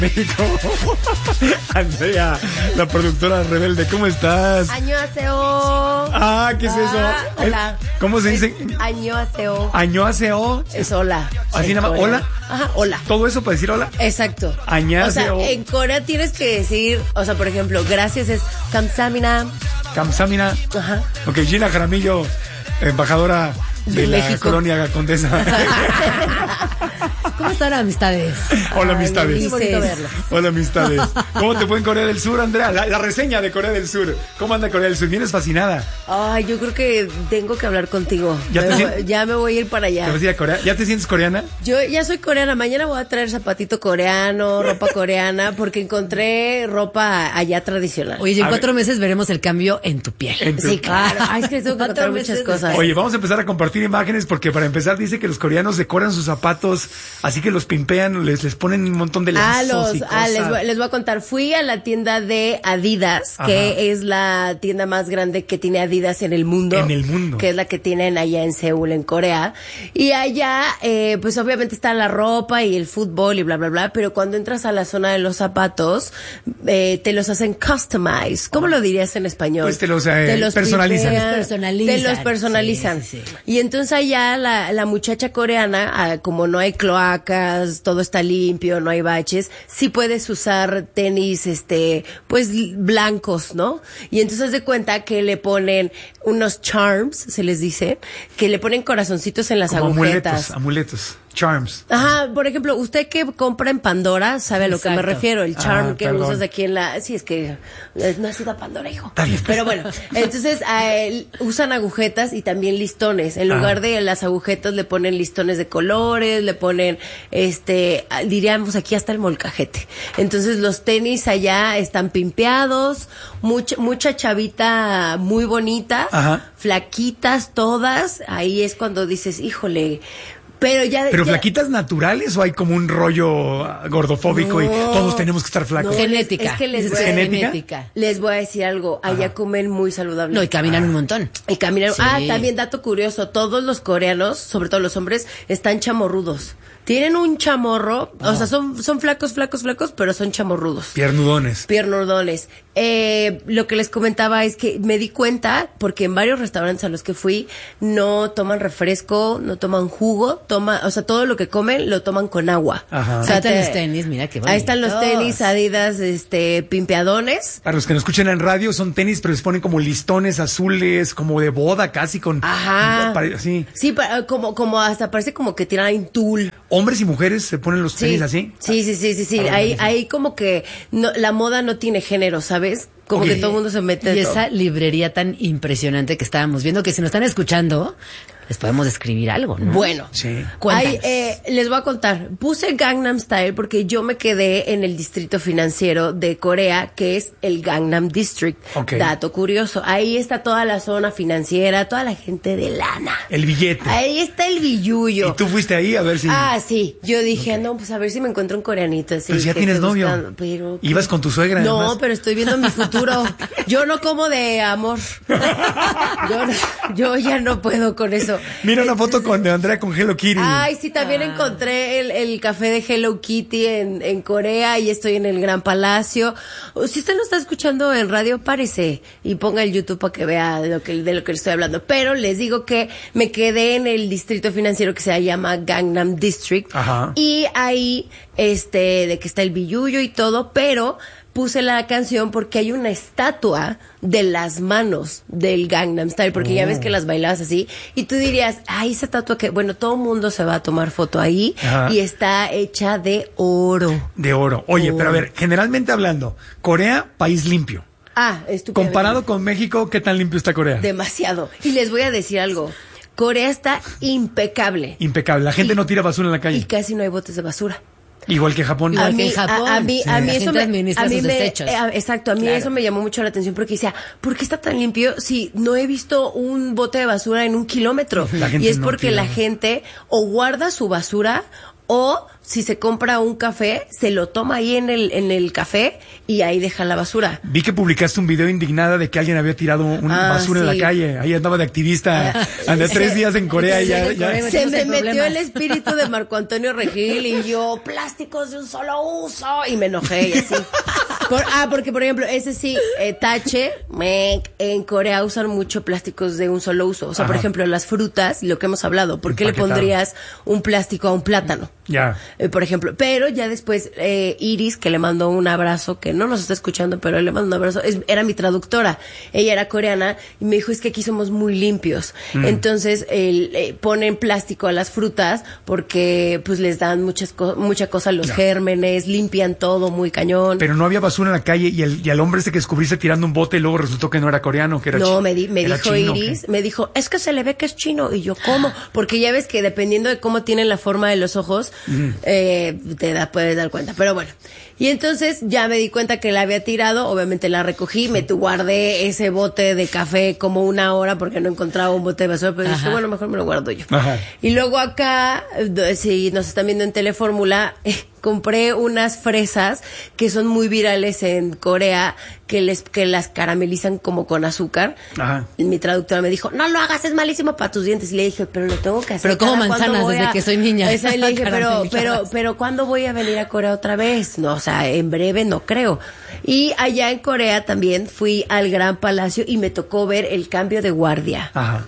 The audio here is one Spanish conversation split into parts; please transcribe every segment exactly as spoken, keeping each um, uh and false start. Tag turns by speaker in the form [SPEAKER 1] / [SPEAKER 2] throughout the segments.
[SPEAKER 1] México. Andrea, la productora rebelde, ¿cómo estás?
[SPEAKER 2] Añoaseo.
[SPEAKER 1] Ah, ¿qué es eso?
[SPEAKER 2] Ah, hola.
[SPEAKER 1] ¿Cómo se dice?
[SPEAKER 2] Añoaseo.
[SPEAKER 1] Añoaseo.
[SPEAKER 2] Es hola.
[SPEAKER 1] Así nada más, ¿hola?
[SPEAKER 2] Ajá, hola.
[SPEAKER 1] ¿Todo eso para decir hola?
[SPEAKER 2] Exacto.
[SPEAKER 1] Añoaseo.
[SPEAKER 2] O sea, en Corea tienes que decir, o sea, por ejemplo, gracias es kamsamina.
[SPEAKER 1] Kamsamina.
[SPEAKER 2] Ajá.
[SPEAKER 1] Ok, Gina Jaramillo, embajadora de,
[SPEAKER 2] De
[SPEAKER 1] la
[SPEAKER 2] México.
[SPEAKER 1] colonia Condesa.
[SPEAKER 3] ¿Cómo están amistades?
[SPEAKER 1] Hola,
[SPEAKER 2] Ay,
[SPEAKER 1] amistades.
[SPEAKER 2] muy bonito verlo.
[SPEAKER 1] Hola, amistades. ¿Cómo te fue en Corea del Sur, Andrea? La, la reseña de Corea del Sur. ¿Cómo anda Corea del Sur? Vienes fascinada.
[SPEAKER 2] Ay, yo creo que tengo que hablar contigo.
[SPEAKER 1] ¿Ya te
[SPEAKER 2] me,
[SPEAKER 1] sientes?
[SPEAKER 2] ya me voy a ir para
[SPEAKER 1] ¿Te
[SPEAKER 2] allá.
[SPEAKER 1] vas a ir a Corea? ¿Ya te sientes coreana?
[SPEAKER 2] Yo ya soy coreana. Mañana voy a traer zapatito coreano, ropa coreana, porque encontré ropa allá tradicional.
[SPEAKER 3] Oye, y en
[SPEAKER 1] A
[SPEAKER 3] cuatro
[SPEAKER 1] ver.
[SPEAKER 3] meses veremos el cambio en tu piel.
[SPEAKER 1] En tu-
[SPEAKER 2] Sí, claro. Ay, es que tengo que
[SPEAKER 3] Cuatro
[SPEAKER 2] contar muchas
[SPEAKER 3] meses
[SPEAKER 2] cosas.
[SPEAKER 1] Oye, vamos a empezar a compartir imágenes porque para empezar dice que los coreanos decoran sus zapatos, así que los pimpean, les, les ponen un montón de lazos
[SPEAKER 2] Ah, los,
[SPEAKER 1] y cosas.
[SPEAKER 2] ah, les, voy, les voy a contar. Fui a la tienda de Adidas,
[SPEAKER 1] Ajá.
[SPEAKER 2] que es la tienda más grande que tiene Adidas en el mundo.
[SPEAKER 1] En el mundo.
[SPEAKER 2] Que es la que tienen allá en Seúl, en Corea. Y allá, eh, pues obviamente está la ropa y el fútbol y bla, bla, bla. Pero cuando entras a la zona de los zapatos, eh, te los hacen customize. ¿Cómo lo dirías en español?
[SPEAKER 1] Pues te los, eh, personalizan.
[SPEAKER 2] pipean,
[SPEAKER 3] Te los personalizan.
[SPEAKER 2] Te los personalizan.
[SPEAKER 3] Sí, sí, sí.
[SPEAKER 2] Y entonces allá la, la muchacha coreana, ah, como no hay cloacas, todo está limpio, no hay baches, sí puedes usar tenis, este, pues blancos, ¿no? Y entonces haz de cuenta que le ponen unos charms, se les dice, que le ponen corazoncitos en las
[SPEAKER 1] Como
[SPEAKER 2] agujetas.
[SPEAKER 1] amuletos, amuletos, charms.
[SPEAKER 2] Ajá, por ejemplo, usted que compra en Pandora sabe a lo que me
[SPEAKER 3] Exacto.
[SPEAKER 2] refiero, el charm
[SPEAKER 1] Ah,
[SPEAKER 2] que
[SPEAKER 1] perdón.
[SPEAKER 2] usas aquí en la... Sí, es que eh, no has ido a Pandora, hijo.
[SPEAKER 1] Está bien.
[SPEAKER 2] Pero bueno, entonces eh, usan agujetas y también listones. En lugar
[SPEAKER 1] Ah.
[SPEAKER 2] de las agujetas le ponen listones de colores, le ponen, este, ah, diríamos aquí hasta el molcajete. Entonces los tenis allá están pimpeados, mucha, mucha chavita muy bonita,
[SPEAKER 1] Ajá.
[SPEAKER 2] flaquitas todas. Ahí es cuando dices, híjole... Pero ya.
[SPEAKER 1] ¿Pero
[SPEAKER 2] ya-
[SPEAKER 1] flaquitas naturales o hay como un rollo ah, gordofóbico y
[SPEAKER 2] No.
[SPEAKER 1] todos tenemos que estar flacos?
[SPEAKER 2] No.
[SPEAKER 3] Genética.
[SPEAKER 2] Es que les
[SPEAKER 3] Dices
[SPEAKER 2] voy a-
[SPEAKER 3] que es
[SPEAKER 1] ¿Genética?
[SPEAKER 3] genética.
[SPEAKER 2] Les voy a decir algo. Allá comen muy saludable.
[SPEAKER 3] No, y caminan un montón.
[SPEAKER 2] Y caminan.
[SPEAKER 3] Sí.
[SPEAKER 2] Ah, también dato curioso. Todos los coreanos, sobre todo los hombres, están chamorrudos. Tienen un chamorro. O sea, son, son flacos, flacos, flacos, pero son chamorrudos.
[SPEAKER 1] Piernudones.
[SPEAKER 2] Piernudones. Eh, lo que les comentaba es que me di cuenta, porque en varios restaurantes a los que fui, no toman refresco, no toman jugo, toma, o sea, todo lo que comen lo toman con agua.
[SPEAKER 1] Ajá.
[SPEAKER 2] O sea,
[SPEAKER 3] Ahí están
[SPEAKER 2] te-
[SPEAKER 3] los tenis, mira qué
[SPEAKER 2] Ahí están los
[SPEAKER 3] bonitos.
[SPEAKER 2] tenis Adidas, este, pimpeadones.
[SPEAKER 1] Para los que nos escuchan en radio, son tenis, pero les ponen como listones azules, como de boda casi con...
[SPEAKER 2] Ajá.
[SPEAKER 1] pare- Sí.
[SPEAKER 2] Sí, pa- como, como hasta parece como que tiran tul.
[SPEAKER 1] Hombres y mujeres se ponen los
[SPEAKER 2] Sí.
[SPEAKER 1] tenis así.
[SPEAKER 2] Sí, sí, sí, sí, sí.
[SPEAKER 1] Ah,
[SPEAKER 2] Ahí,
[SPEAKER 1] buenísimo.
[SPEAKER 2] ahí como que no, la moda no tiene género, ¿sabes? Como
[SPEAKER 1] Ok.
[SPEAKER 2] que todo el mundo se mete.
[SPEAKER 3] Y
[SPEAKER 2] de todo.
[SPEAKER 3] esa librería tan impresionante que estábamos viendo, que si nos están escuchando, les podemos describir algo, ¿no?
[SPEAKER 2] Bueno,
[SPEAKER 1] Sí.
[SPEAKER 3] Cuéntanos.
[SPEAKER 2] Ay, eh, les voy a contar. Puse Gangnam Style porque yo me quedé en el distrito financiero de Corea, que es el Gangnam District.
[SPEAKER 1] Ok.
[SPEAKER 2] Dato curioso. Ahí está toda la zona financiera, toda la gente de lana.
[SPEAKER 1] El billete.
[SPEAKER 2] Ahí está el billuyo.
[SPEAKER 1] Y tú fuiste ahí a ver si...
[SPEAKER 2] Ah, sí. Yo dije, no, pues a ver si me encuentro un coreanito así.
[SPEAKER 1] Pero si ya
[SPEAKER 2] que
[SPEAKER 1] tienes
[SPEAKER 2] esté
[SPEAKER 1] novio.
[SPEAKER 2] buscando, pero-
[SPEAKER 1] Ibas con tu suegra,
[SPEAKER 2] No,
[SPEAKER 1] además.
[SPEAKER 2] pero estoy viendo mi futuro. Yo no como de amor. Yo, no- yo ya no puedo con eso.
[SPEAKER 1] Mira una foto con de Andrea con Hello Kitty.
[SPEAKER 2] Ay, sí, también
[SPEAKER 3] Ah.
[SPEAKER 2] encontré el, el café de Hello Kitty en, en Corea y estoy en el Gran Palacio. O si usted no está escuchando en radio, párese y ponga el YouTube para que vea de lo que, de lo que le estoy hablando. Pero les digo que me quedé en el distrito financiero que se llama Gangnam District.
[SPEAKER 1] Ajá.
[SPEAKER 2] Y ahí, este, de que está el billuyo y todo, pero puse la canción porque hay una estatua de las manos del Gangnam Style, porque ya ves que las bailabas así, y tú dirías, ay, esa estatua que, bueno, todo el mundo se va a tomar foto ahí,
[SPEAKER 1] Ajá.
[SPEAKER 2] y está hecha de oro.
[SPEAKER 1] De oro. Oye, pero a ver, generalmente hablando, Corea, país limpio.
[SPEAKER 2] Ah, estupendo.
[SPEAKER 1] Comparado con México, ¿qué tan limpio está Corea?
[SPEAKER 2] Demasiado. Y les voy a decir algo, Corea está impecable.
[SPEAKER 1] Impecable. La gente
[SPEAKER 2] Y-
[SPEAKER 1] no tira basura en la
[SPEAKER 2] Y
[SPEAKER 1] calle.
[SPEAKER 2] casi no hay botes de basura.
[SPEAKER 1] Igual que Japón.
[SPEAKER 3] Igual
[SPEAKER 2] a
[SPEAKER 3] que
[SPEAKER 2] mí,
[SPEAKER 3] en Japón.
[SPEAKER 2] A, a mí,
[SPEAKER 3] Sí.
[SPEAKER 2] a mí
[SPEAKER 3] La
[SPEAKER 2] eso
[SPEAKER 3] gente
[SPEAKER 2] me,
[SPEAKER 3] administra
[SPEAKER 2] a mí
[SPEAKER 3] sus
[SPEAKER 2] me-
[SPEAKER 3] desechos.
[SPEAKER 2] eh, exacto, a mí
[SPEAKER 3] Claro.
[SPEAKER 2] eso me llamó mucho la atención porque decía, ¿por qué está tan limpio si no he visto un bote de basura en un kilómetro?
[SPEAKER 1] La gente
[SPEAKER 2] Y es
[SPEAKER 1] no
[SPEAKER 2] porque
[SPEAKER 1] tira.
[SPEAKER 2] la gente o guarda su basura O si se compra un café, se lo toma ahí en el en el café y ahí deja la basura.
[SPEAKER 1] Vi que publicaste un video indignada de que alguien había tirado una
[SPEAKER 2] Ah,
[SPEAKER 1] basura
[SPEAKER 2] sí.
[SPEAKER 1] en la calle. Ahí andaba de activista. Andé tres días en Corea y ya...
[SPEAKER 3] Sí, en
[SPEAKER 1] ya-
[SPEAKER 3] Corea.
[SPEAKER 2] Se
[SPEAKER 3] Metemos
[SPEAKER 2] me
[SPEAKER 3] en
[SPEAKER 2] metió
[SPEAKER 3] problemas.
[SPEAKER 2] el espíritu de Marco Antonio Regil y yo, plásticos de un solo uso. Y me enojé y así. Por- ah, porque por ejemplo, ese sí, eh, tache, mec, en Corea usan mucho plásticos de un solo uso. O sea, por
[SPEAKER 1] Ajá.
[SPEAKER 2] ejemplo, las frutas, lo que hemos hablado, ¿por qué le
[SPEAKER 1] Empaquetado.
[SPEAKER 2] pondrías un plástico a un plátano?
[SPEAKER 1] Ya.
[SPEAKER 2] Eh, por ejemplo, pero ya después eh, Iris, que le mandó un abrazo, que no nos está escuchando, pero le mandó un abrazo, es- era mi traductora, ella era coreana y me dijo, es que aquí somos muy limpios,
[SPEAKER 1] Mm.
[SPEAKER 2] entonces el, eh, ponen plástico a las frutas porque pues les dan muchas co- mucha cosa los
[SPEAKER 1] Ya.
[SPEAKER 2] gérmenes, limpian todo muy cañón.
[SPEAKER 1] Pero no había basura en la calle y el, y al hombre ese que descubriste tirando un bote y luego resultó que no era coreano, que era
[SPEAKER 2] No,
[SPEAKER 1] chi-
[SPEAKER 2] me, di- me
[SPEAKER 1] era
[SPEAKER 2] dijo
[SPEAKER 1] chino,
[SPEAKER 2] Iris,
[SPEAKER 1] ¿qué?
[SPEAKER 2] me dijo, es que se le ve que es chino. Y yo, ¿cómo? Porque ya ves que dependiendo de cómo tienen la forma de los ojos, eh, te da, puedes dar cuenta. Pero bueno. Y entonces ya me di cuenta que la había tirado, obviamente la recogí, me tu- guardé ese bote de café como una hora porque no encontraba un bote de basura, pero dije,
[SPEAKER 3] Ajá.
[SPEAKER 2] bueno, mejor me lo guardo yo.
[SPEAKER 1] Ajá.
[SPEAKER 2] Y luego acá, eh, si nos están viendo en Telefórmula, eh, compré unas fresas que son muy virales en Corea, que les que las caramelizan como con azúcar.
[SPEAKER 1] Ajá.
[SPEAKER 2] Y mi traductora me dijo, no lo hagas, es malísimo para tus dientes. Y le dije, pero lo tengo que hacer.
[SPEAKER 3] Pero como
[SPEAKER 2] cada cuándo
[SPEAKER 3] manzanas
[SPEAKER 2] voy
[SPEAKER 3] desde
[SPEAKER 2] a-".
[SPEAKER 3] que soy niña.
[SPEAKER 2] Esa, y le dije, pero, pero,
[SPEAKER 3] Caramelizadas.
[SPEAKER 2] pero, ¿cuándo voy a venir a Corea otra vez? No, o sea, en breve no creo. Y allá en Corea también fui al Gran Palacio y me tocó ver el cambio de guardia.
[SPEAKER 1] Ajá.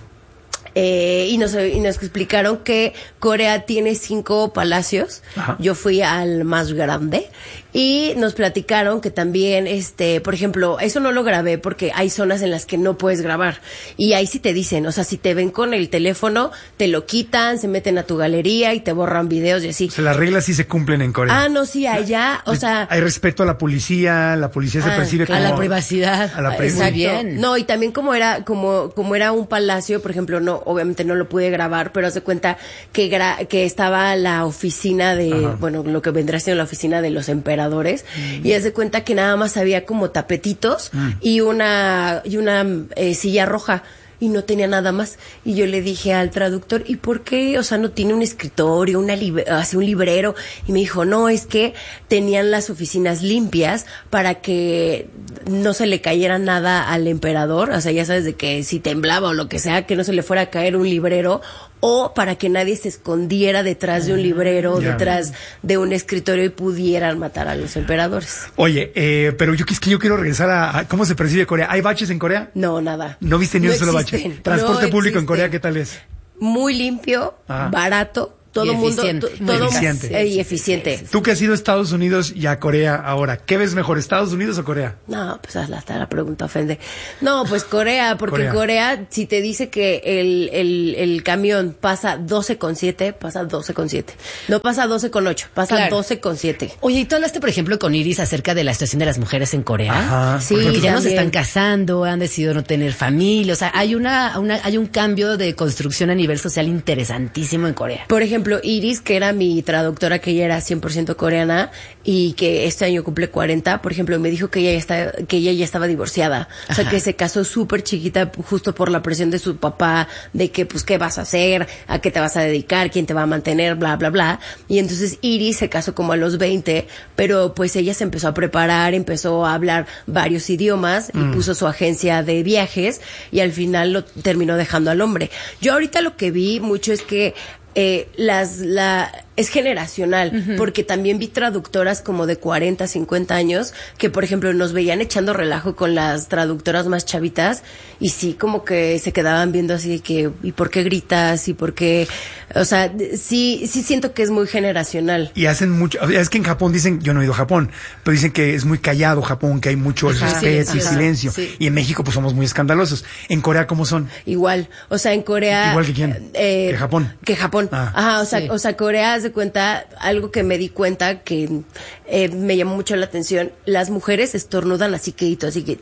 [SPEAKER 2] Eh, y, nos, y nos explicaron que Corea tiene cinco palacios.
[SPEAKER 1] Ajá.
[SPEAKER 2] Yo fui al más grande y nos platicaron que también, este, por ejemplo, eso no lo grabé porque hay zonas en las que no puedes grabar y ahí sí te dicen, o sea, si te ven con el teléfono, te lo quitan, se meten a tu galería y te borran videos y así.
[SPEAKER 1] O sea, las reglas sí se cumplen en Corea.
[SPEAKER 2] Ah, no, sí, allá, o sea,
[SPEAKER 1] Hay respeto a la policía, la policía se
[SPEAKER 2] Ah,
[SPEAKER 1] percibe como...
[SPEAKER 3] A la privacidad.
[SPEAKER 1] A la pri-
[SPEAKER 3] Muy
[SPEAKER 2] exacto.
[SPEAKER 3] bien.
[SPEAKER 2] No, y también como era, como, como era un palacio, por ejemplo, no, obviamente no lo pude grabar, pero haz de cuenta que gra- que estaba la oficina de,
[SPEAKER 1] Ajá.
[SPEAKER 2] bueno, lo que vendrá siendo la oficina de los emperadores, y haz de cuenta que nada más había como tapetitos y una, y una eh, silla roja. Y no tenía nada más. Y yo le dije al traductor, ¿y por qué? O sea, no tiene un escritorio, una lib- así un librero. Y me dijo, no, es que tenían las oficinas limpias para que no se le cayera nada al emperador. O sea, ya sabes de que si temblaba o lo que sea, que no se le fuera a caer un librero. O para que nadie se escondiera detrás de un librero,
[SPEAKER 1] Ya.
[SPEAKER 2] detrás de un escritorio y pudieran matar a los emperadores.
[SPEAKER 1] Oye, eh, pero yo es que yo quiero regresar a, a cómo se percibe Corea. ¿Hay baches en Corea?
[SPEAKER 2] No, nada.
[SPEAKER 1] No viste ni un
[SPEAKER 2] No
[SPEAKER 1] solo
[SPEAKER 2] existen.
[SPEAKER 1] bache. Transporte
[SPEAKER 2] No
[SPEAKER 1] público en
[SPEAKER 2] existen.
[SPEAKER 1] Corea, ¿qué tal es?
[SPEAKER 2] Muy limpio,
[SPEAKER 1] Ajá.
[SPEAKER 2] barato, todo
[SPEAKER 3] Y
[SPEAKER 2] mundo,
[SPEAKER 3] eficiente.
[SPEAKER 2] to-
[SPEAKER 3] Muy
[SPEAKER 2] todo
[SPEAKER 1] eficiente.
[SPEAKER 2] eh, y eficiente.
[SPEAKER 1] Tú que has ido a Estados Unidos y a Corea ahora, ¿qué ves mejor, Estados Unidos o Corea?
[SPEAKER 2] No, pues hasta la pregunta ofende. No, pues Corea, porque
[SPEAKER 1] Corea.
[SPEAKER 2] Corea, si te dice que el, el, el camión pasa doce con siete, pasa doce con siete. No pasa doce con ocho, pasa
[SPEAKER 3] Claro.
[SPEAKER 2] doce con siete.
[SPEAKER 3] Oye, ¿y tú hablaste, por ejemplo, con Iris acerca de la situación de las mujeres en Corea?
[SPEAKER 1] Ajá.
[SPEAKER 2] Sí,
[SPEAKER 3] Porque ya no se
[SPEAKER 2] también.
[SPEAKER 3] están casando, han decidido no tener familia, o sea, hay una, una hay un cambio de construcción a nivel social interesantísimo en Corea.
[SPEAKER 2] Por ejemplo, Iris, que era mi traductora, que ella era cien por ciento coreana y que este año cumple cuarenta, por ejemplo, me dijo que ella ya, está, que ella ya estaba divorciada. O sea,
[SPEAKER 3] Ajá.
[SPEAKER 2] que se casó súper chiquita justo por la presión de su papá, de que, pues, ¿qué vas a hacer? ¿A qué te vas a dedicar? ¿Quién te va a mantener? Bla, bla, bla. Y entonces Iris se casó como a los veinte, pero pues ella se empezó a preparar, empezó a hablar varios idiomas y puso su agencia de viajes y al final lo terminó dejando al hombre. Yo ahorita lo que vi mucho es que eh, las la es generacional, uh-huh. porque también vi traductoras como de cuarenta, cincuenta años que, por ejemplo, nos veían echando relajo con las traductoras más chavitas y sí como que se quedaban viendo así de que ¿y por qué gritas? ¿Y por qué? O sea, sí sí siento que es muy generacional.
[SPEAKER 1] Y hacen mucho, o sea, es que en Japón dicen, yo no he ido a Japón, pero dicen que es muy callado Japón, que hay mucho
[SPEAKER 2] Ajá,
[SPEAKER 1] respeto
[SPEAKER 2] sí,
[SPEAKER 1] y
[SPEAKER 2] ajá,
[SPEAKER 1] silencio.
[SPEAKER 2] sí.
[SPEAKER 1] Y en México pues somos muy escandalosos. En Corea, ¿cómo son?
[SPEAKER 2] Igual, o sea, en Corea...
[SPEAKER 1] ¿Igual que quién?
[SPEAKER 2] Eh,
[SPEAKER 1] ¿Que Japón?
[SPEAKER 2] Que Japón.
[SPEAKER 1] Ah.
[SPEAKER 2] Ajá, o sea,
[SPEAKER 3] Sí.
[SPEAKER 2] o sea, Corea, haz de cuenta, algo que me di cuenta que eh, me llamó mucho la atención, las mujeres estornudan así que, así que...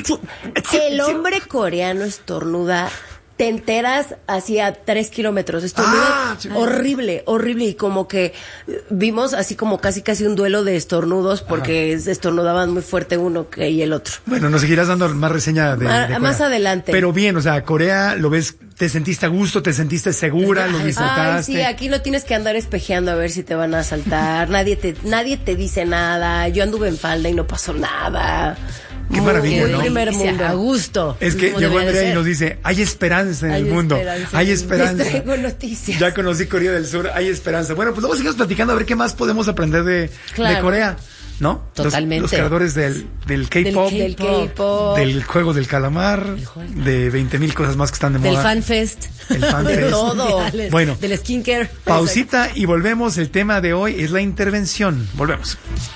[SPEAKER 2] El hombre coreano estornuda... Te enteras hacia tres kilómetros. Estornuda
[SPEAKER 1] Ah, sí.
[SPEAKER 2] horrible, horrible. Y como que vimos así como casi casi un duelo de estornudos porque se estornudaban muy fuerte uno que y el otro.
[SPEAKER 1] Bueno, nos seguirás dando más reseña de,
[SPEAKER 2] Ma-
[SPEAKER 1] de Corea.
[SPEAKER 2] más adelante.
[SPEAKER 1] Pero bien, o sea, Corea lo ves ¿Te sentiste a gusto? ¿Te sentiste segura? ¿Lo disfrutaste?
[SPEAKER 2] Ay, sí, aquí no tienes que andar espejeando a ver si te van a asaltar. nadie te nadie te dice nada. Yo anduve en falda y no pasó nada.
[SPEAKER 1] Qué maravilla,
[SPEAKER 2] muy
[SPEAKER 1] ¿no?
[SPEAKER 2] primer mundo.
[SPEAKER 3] A gusto.
[SPEAKER 1] Es que llegó Andrea y nos dice, hay esperanza en
[SPEAKER 2] hay
[SPEAKER 1] el mundo.
[SPEAKER 2] Esperanza.
[SPEAKER 1] Hay esperanza.
[SPEAKER 2] Les traigo noticias.
[SPEAKER 1] Ya conocí Corea del Sur, hay esperanza. Bueno, pues luego sigamos platicando a ver qué más podemos aprender de,
[SPEAKER 2] claro.
[SPEAKER 1] de Corea, ¿no?
[SPEAKER 3] Totalmente.
[SPEAKER 1] Los, los creadores del, del K-pop,
[SPEAKER 2] Del K-pop.
[SPEAKER 1] del juego del calamar, de veinte mil cosas más que están de
[SPEAKER 3] Del
[SPEAKER 1] moda.
[SPEAKER 3] FanFest.
[SPEAKER 1] El FanFest.
[SPEAKER 2] De todo.
[SPEAKER 1] Bueno.
[SPEAKER 3] Del skincare.
[SPEAKER 1] Pausita y volvemos. El tema de hoy es la intervención. Volvemos.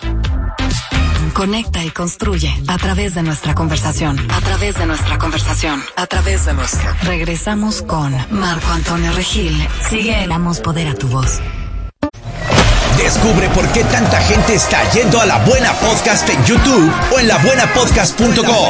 [SPEAKER 4] Conecta y construye a través de nuestra conversación. A través de nuestra conversación. A través de nuestra. Regresamos con Marco Antonio Regil. Sigue Damos Poder a tu voz.
[SPEAKER 5] Descubre por qué tanta gente está yendo a La Buena Podcast en YouTube o en la buena podcast punto com.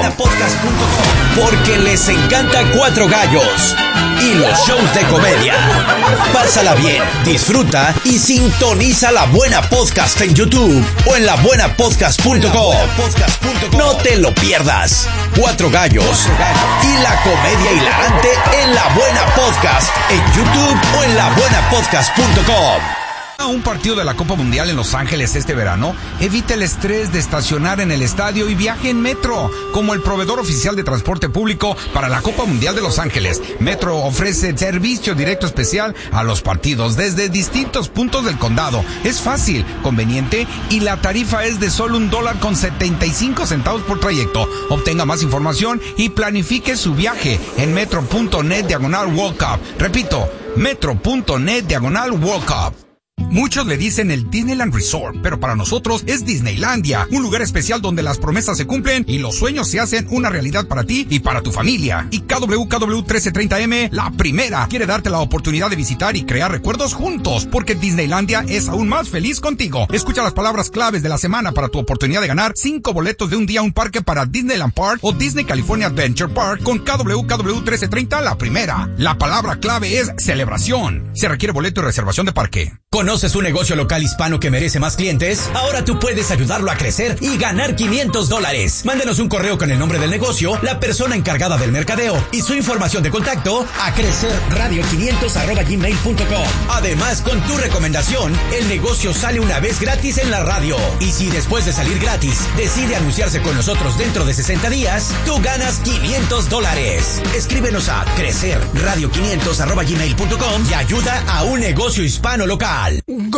[SPEAKER 5] Porque les encanta Cuatro Gallos y los shows de comedia. Pásala bien, disfruta y sintoniza La Buena Podcast en YouTube o en la buena podcast punto com. No te lo pierdas. Cuatro Gallos y la comedia hilarante en La Buena Podcast en YouTube o en la buena podcast punto com.
[SPEAKER 6] A un partido de la Copa Mundial en Los Ángeles este verano, evite el estrés de estacionar en el estadio y viaje en Metro, como el proveedor oficial de transporte público para la Copa Mundial de Los Ángeles. Metro ofrece servicio directo especial a los partidos desde distintos puntos del condado. Es fácil, conveniente y la tarifa es de solo un dólar con setenta y cinco centavos por trayecto. Obtenga más información y planifique su viaje en metro.net diagonal World Cup. Repito, metro.net diagonal World Cup. Muchos le dicen el Disneyland Resort, pero para nosotros es Disneylandia, un lugar especial donde las promesas se cumplen y los sueños se hacen una realidad para ti y para tu familia. Y K W K W trece treinta M, la primera, quiere darte la oportunidad de visitar y crear recuerdos juntos, porque Disneylandia es aún más feliz contigo. Escucha las palabras claves de la semana para tu oportunidad de ganar cinco boletos de un día a un parque para Disneyland Park o Disney California Adventure Park con K W K W trece treinta, la primera. La palabra clave es celebración. Se requiere boleto y reservación de parque.
[SPEAKER 5] ¿Conoces un negocio local hispano que merece más clientes? Ahora tú puedes ayudarlo a crecer y ganar quinientos dólares. Mándenos un correo con el nombre del negocio, la persona encargada del mercadeo y su información de contacto a crecerradio quinientos arroba gmail punto com. Además, con tu recomendación, el negocio sale una vez gratis en la radio. Y si después de salir gratis decide anunciarse con nosotros dentro de sesenta días, tú ganas quinientos dólares. Escríbenos a crecerradio quinientos arroba gmail punto com y ayuda a un negocio hispano local.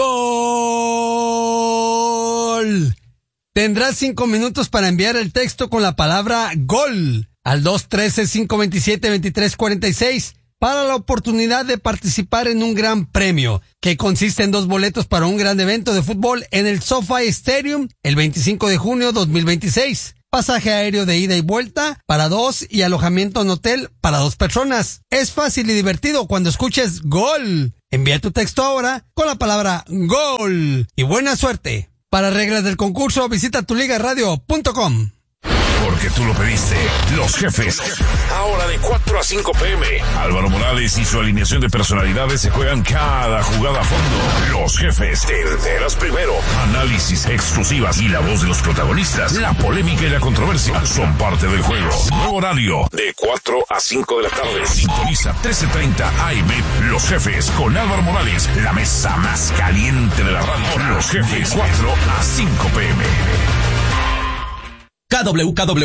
[SPEAKER 7] ¡Gol! Tendrás cinco minutos para enviar el texto con la palabra GOL al dos uno tres, cinco dos siete, dos tres cuatro seis para la oportunidad de participar en un gran premio que consiste en dos boletos para un gran evento de fútbol en el SoFi Stadium el veinticinco de junio dos mil veintiséis. Pasaje aéreo de ida y vuelta para dos y alojamiento en hotel para dos personas. Es fácil y divertido cuando escuches GOL. Envía tu texto ahora con la palabra GOL y buena suerte. Para reglas del concurso visita tu liga radio punto com.
[SPEAKER 8] Porque tú lo pediste. Los jefes. Ahora de cuatro a cinco pm. Álvaro Morales y su alineación de personalidades se juegan cada jugada a fondo. Los jefes. Te enteras primero. Análisis, exclusivas y la voz de los protagonistas. La polémica y la controversia son parte del juego. Nuevo horario de cuatro a cinco de la tarde. Sintoniza trece treinta A M. Los jefes con Álvaro Morales. La mesa más caliente de la radio. Los jefes. cuatro a cinco pm.
[SPEAKER 5] K W K W